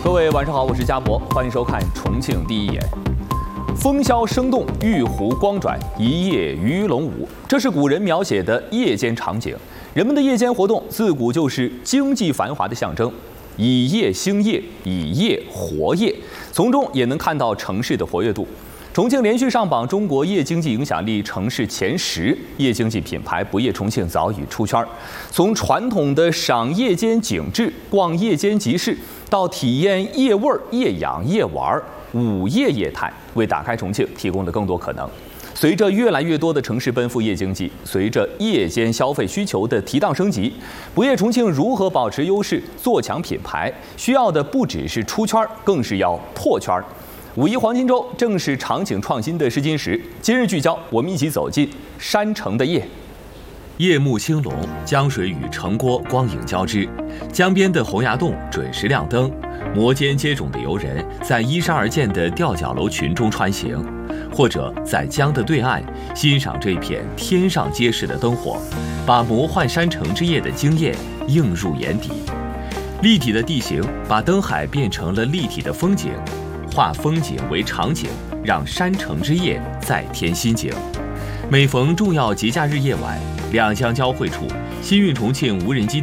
各位晚上好，我是佳博，欢迎收看《重庆第一眼》。风萧声动，玉壶光转，一夜鱼龙舞，这是古人描写的夜间场景。人们的夜间活动自古就是经济繁华的象征，以夜兴业，以夜活业，从中也能看到城市的活跃度。重庆连续上榜中国夜经济影响力城市前10，夜经济品牌不夜重庆早已出圈。从传统的赏夜间景致、逛夜间集市，到体验夜味儿、夜养、夜玩、午夜业态，为打开重庆提供了更多可能。随着越来越多的城市奔赴夜经济，随着夜间消费需求的提档升级，不夜重庆如何保持优势、做强品牌，需要的不只是出圈，更是要破圈。五一黄金周正是场景创新的试金石。今日聚焦，我们一起走进山城的夜。 夜幕兴隆，江水与城郭光影交织，江边的洪崖洞准时亮灯，摩肩接踵的游人在依山而建的吊脚楼群中穿行，或者在江的对岸欣赏这片天上揭示的灯火，把魔幻山城之夜的惊艳映入眼底。立体的地形把灯海变成了立体的风景，化风景为场景，让山城之夜再添新景。每逢重要节假日夜晚，两江交汇处，新运重庆无人机